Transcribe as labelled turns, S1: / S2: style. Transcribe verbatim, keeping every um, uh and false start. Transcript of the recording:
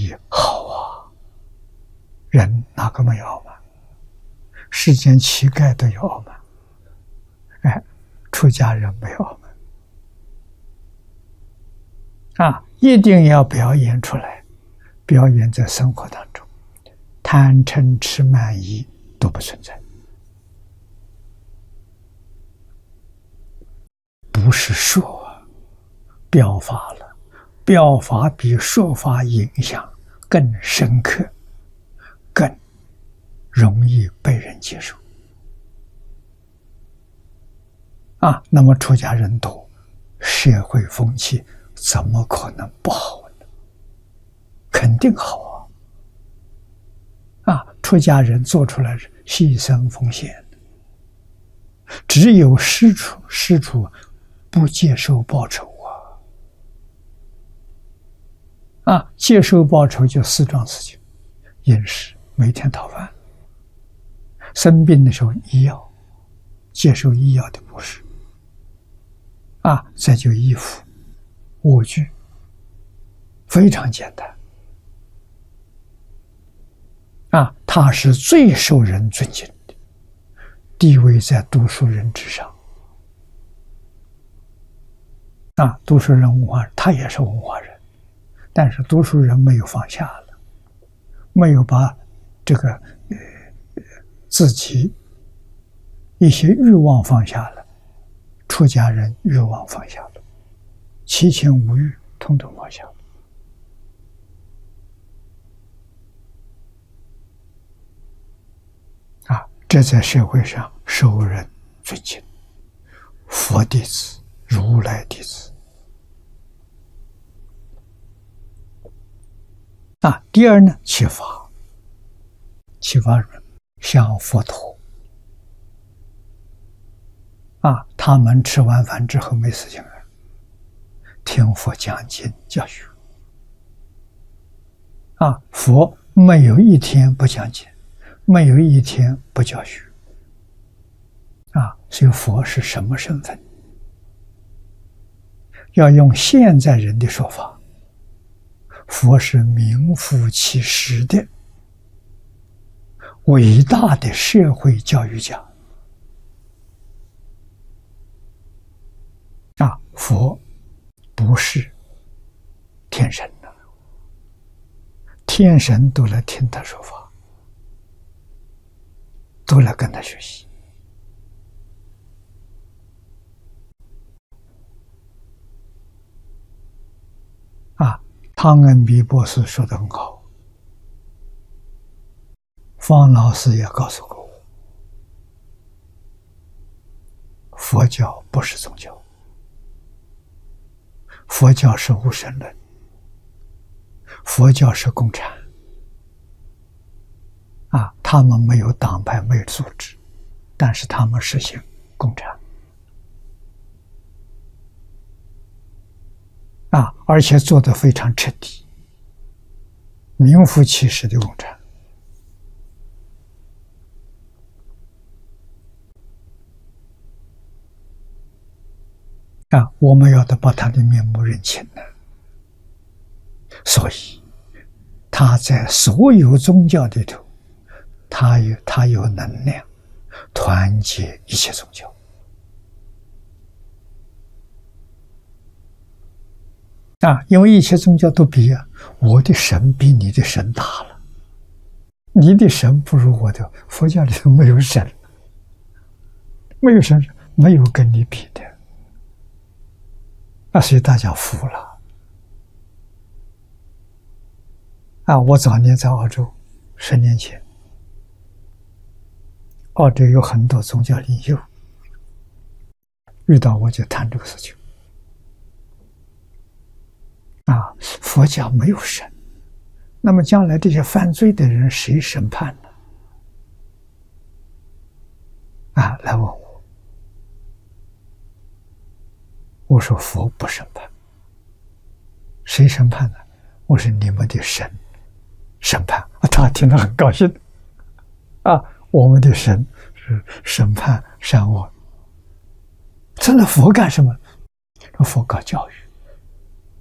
S1: 义好啊！人哪个没有傲慢？世间乞丐都有傲慢，哎，出家人没有傲慢啊！一定要表演出来，表演在生活当中，贪嗔痴慢疑都不存在。不是说表法了，表法比说法影响更深刻，更容易被人接受啊。那么出家人多，社会风气怎么可能不好呢？肯定好啊！啊，出家人做出来是牺牲奉献，只有施主施主不接受报酬啊！啊，接受报酬就四桩事情：饮食，每天讨饭；生病的时候医药，接受医药的布施；啊，再就衣服、卧具，非常简单。啊，他是最受人尊敬的，地位在读书人之上。啊，读书人文化，他也是文化人，但是读书人没有放下了，没有把这个呃自己一些欲望放下了，出家人欲望放下了，七情五欲统统放下了。啊，这在社会上受人尊敬，佛弟子、如来弟子。啊，第二呢，启发，启发人像佛陀。啊，他们吃完饭之后没事情干，听佛讲经教学。啊，佛没有一天不讲经，没有一天不教学。啊，所以佛是什么身份？要用现在人的说法，佛是名副其实的伟大的社会教育家。啊，佛不是天神的，天神都来听他说法，都来跟他学习。啊，汤恩比博士说得很好，方老师也告诉过我，佛教不是宗教，佛教是无神论，佛教是共产。啊，他们没有党派，没有组织，但是他们实行共产。啊，而且做得非常彻底，名副其实的共产。啊，我们要得把他的面目认清了。所以他在所有宗教里头，他有他有能量团结一切宗教。啊，因为一切宗教都比啊，我的神比你的神大了，你的神不如我的。佛教里头没有神，没有神，没有跟你比的。啊，所以大家服了。啊，我早年在澳洲，十年前，澳洲有很多宗教领袖，遇到我就谈这个事情。啊，佛教没有神，那么将来这些犯罪的人谁审判呢？啊，来问我，我说佛不审判，谁审判呢？我说你们的神审判。啊，他听得很高兴。啊，我们的神是审判善恶。真的佛干什么？佛搞教育。